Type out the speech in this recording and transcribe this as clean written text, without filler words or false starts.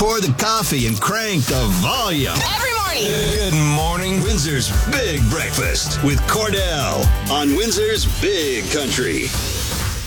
pour the coffee and crank the volume. Every morning. Good morning, Windsor's Big Breakfast with Cordell on Windsor's Big Country.